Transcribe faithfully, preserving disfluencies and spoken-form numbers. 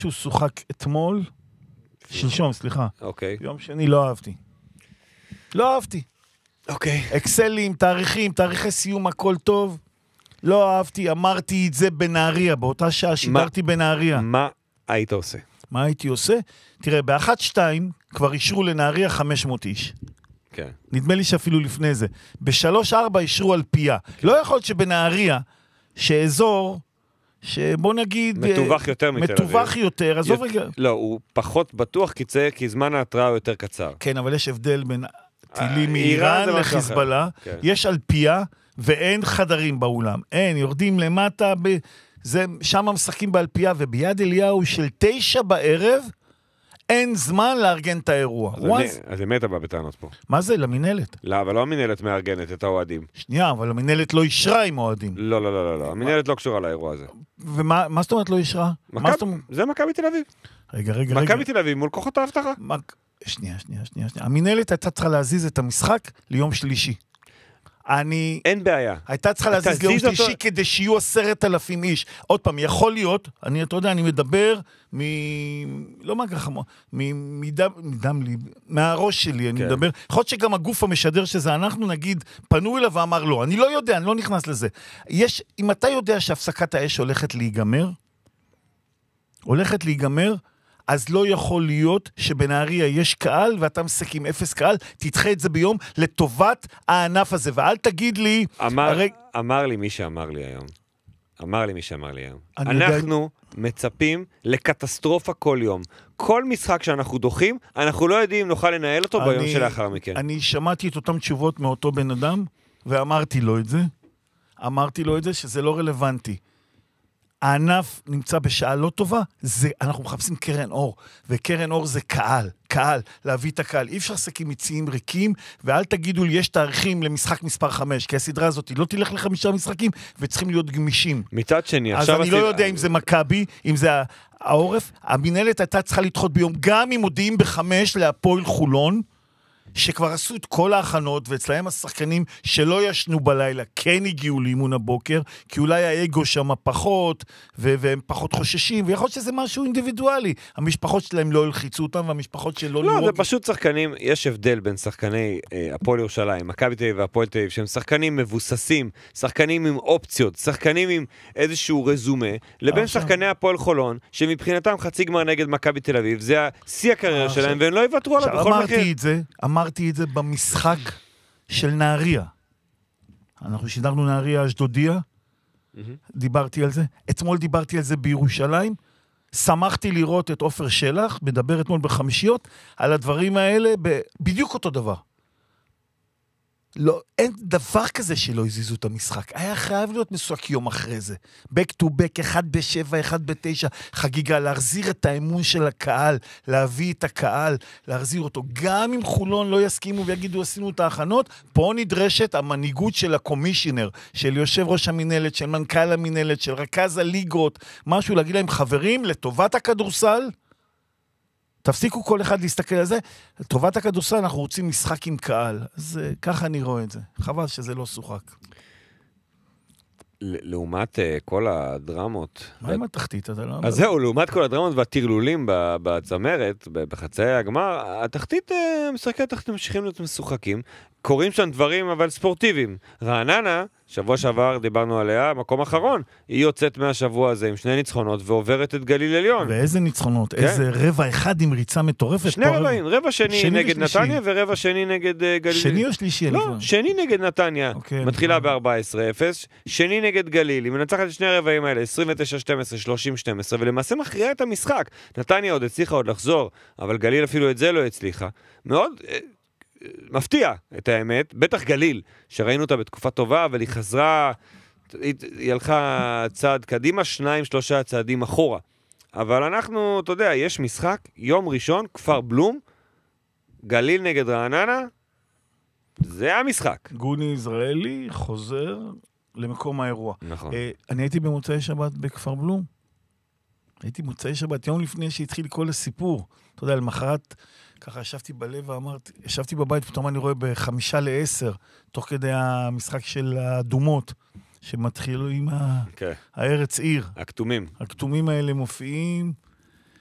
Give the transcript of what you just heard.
שהוא שוחק אתמול, שלשום, סליחה. אוקיי. יום שני לא אהבתי. לא אהבתי. אוקיי. אקסלים, תאריכים, תאריכי סיום, הכל טוב. לא אהבתי, אמרתי את זה בנהריה, באותה שעה שידרתי בנהריה. מה היית עושה? מה הייתי עושה? תראה, באחת שתיים כבר אישרו לנהריה חמש מאות איש. כן. נדמה לי שאפילו לפני זה. בשלוש ארבע אישרו על פיה. לא יכול להיות שבנהריה, שאזור, שבוא נגיד... מטווח יותר מתל אביב. מטווח יותר, עזוב רגע. לא, הוא פחות בטוח כי זמן ההתראה הוא יותר קצר. כן, אבל יש הבדל בין טילים מאיראן לחיזבאללה. יש על פיה, ואין חדרים באולם. אין, יורדים למטה, ב... זה, שם משחקים באלפיה, וביד אליהו של תשע בערב, אין זמן לארגן את האירוע. אז למי אתה בא בטענות פה? מה זה? למנהלת. לא, אבל לא המנהלת מארגנת את האוהדים. שנייה, אבל המנהלת לא אישרה עם אוהדים. לא, לא, לא, לא. המנהלת לא קשורה לאירוע הזה. ומה זאת אומרת לא אישרה? זה מכבי תל אביב. רגע, רגע, רגע. מכבי תל אביב מול כוחות ההבטחה. שנייה, שנייה, שנייה. המנהלת הייתה צריכה להזיז את המשחק ליום שלישי. אני... אין בעיה. הייתה צריכה להזיז ליום שלישי כדי שיהיו עשרת אלפים איש. עוד פעם, יכול להיות, אני, אתה יודע, אני מדבר מ... לא מה ככה, מדם, מדם לי, מהראש שלי אני מדבר. יכול להיות שגם הגוף המשדר שזה, אנחנו נגיד, פנו אליו ואמר לא. אני לא יודע, אני לא נכנס לזה. יש, אם אתה יודע שהפסקת האש הולכת להיגמר, הולכת להיגמר, אז לא יכול להיות שבנהריה יש קהל, ואתה מסק עם אפס קהל, תדחה את זה ביום לטובת הענף הזה, ואל תגיד לי... אמר, הרי... אמר לי מי שאמר לי היום. אמר לי מי שאמר לי היום. אנחנו יודע... מצפים לקטסטרופה כל יום. כל משחק שאנחנו דוחים, אנחנו לא יודעים אם נוכל לנהל אותו אני, ביום שלאחר מכן. אני שמעתי את אותם תשובות מאותו בן אדם, ואמרתי לו את זה. אמרתי לו את זה שזה לא רלוונטי. הענף נמצא בשעה לא טובה, זה, אנחנו מחפשים קרן אור, וקרן אור זה קהל, קהל, להביא את הקהל. אי אפשר לסכים מציעים ריקים, ואל תגידו לי, יש תאריכים למשחק מספר חמש, כי הסדרה הזאת לא תלך לחמישה משחקים, וצריכים להיות גמישים. מצד שני, אז אני הסד... לא יודע אם זה מכבי, אם זה העורף, המנהלת הייתה צריכה לדחות ביום, גם אם מודיעים בחמש להפועל חולון, שכבר עשו את כל ההכנות, ואצלהם השחקנים שלא ישנו בלילה, כן הגיעו לאימון הבוקר, כי אולי האגו שם פחות, ו- והם פחות חוששים, ויכול להיות שזה משהו אינדיבידואלי. המשפחות שלהם לא הלחיצו אותם, והמשפחות שלא... לא, זה פשוט שחקנים, יש הבדל בין שחקני אה, הפועל ירושלים, מכבי תל אביב והפועל תל אביב, שהם שחקנים מבוססים, שחקנים עם אופציות, שחקנים עם איזשהו רזומה, לבין עכשיו. שחקני הפועל חולון, שמבחינתם חצי גמר נגד מכבי תל אביב, זה השיא הקריירה שלהם, והם לא יוותרו עליו בכל מחיר. אמרתי את זה במשחק של נהריה. אנחנו שידרנו נהריה אשדודיה, דיברתי על זה. אתמול דיברתי על זה בירושלים. שמחתי לראות את עופר שלח, מדבר אתמול בחמישיות, על הדברים האלה בדיוק אותו דבר. לא, אין דבר כזה שלא הזיזו את המשחק. היה חייב להיות משחק יום אחרי זה. back to back, אחד בשבע, אחד בתשע, חגיגה, להחזיר את האמון של הקהל, להביא את הקהל, להחזיר אותו. גם אם חולון לא יסכימו ויגידו, עשינו את ההכנות, פה נדרשת המנהיגות של הקומישיונר, של יושב ראש המנהלת, של מנכ"ל המנהלת, של רכז הליגות, משהו להגיד להם, חברים, לטובת הכדורסל, תפסיקו כל אחד להסתכל על זה. לטובת הכדורסל אנחנו רוצים משחק עם קהל. אז ככה אני רואה את זה. חבל שזה לא שוחק. לעומת כל הדרמות... מה עם התחתית? אז זהו, לעומת כל הדרמות והתרלולים בצמרת, בחצאי הגמר, התחתית, משחקי התחתית ממשיכים להיות משוחקים. קוראים שם דברים אבל ספורטיביים. רעננה, שבוע שעבר דיברנו עליה, מקום אחרון, היא יוצאת מהשבוע הזה עם שני ניצחונות ועוברת את גליל עליון. ואיזה ניצחונות? כן. איזה רבע אחד עם ריצה מטורפת? שני רבעים, רבע שני, שני נגד ושלישי. נתניה ורבע שני נגד uh, גליל. שני או שלישי? לא, שני נגד נתניה, אוקיי, מתחילה ב-ארבע עשרה אפס, שני נגד גליל, היא מנצחת את שני הרבעים האלה, עשרים ותשע שתים עשרה, שלושים שתים עשרה, ולמעשה מכריעה את המשחק. נתניה עוד הצליחה עוד לחזור, אבל גליל אפילו את זה לא הצליחה. מאוד... מפתיע את האמת, בטח גליל, שראינו אותה בתקופה טובה, אבל היא חזרה, היא, היא הלכה צעד קדימה, שניים, שלושה צעדים אחורה. אבל אנחנו, אתה יודע, יש משחק, יום ראשון, כפר בלום, גליל נגד רעננה, זה המשחק. גוני יזרעאלי חוזר למקום האירוע. נכון. אה, אני הייתי במוצאי שבת בכפר בלום, הייתי במוצאי שבת, יום לפני שהתחיל כל הסיפור, אתה יודע, למחרת... ככה ישבתי בלב ואמרתי, ישבתי בבית, פתאום אני רואה בחמישה לעשר, תוך כדי המשחק של הדומות, שמתחילו עם okay. הארץ עיר. הכתומים. הכתומים האלה מופיעים,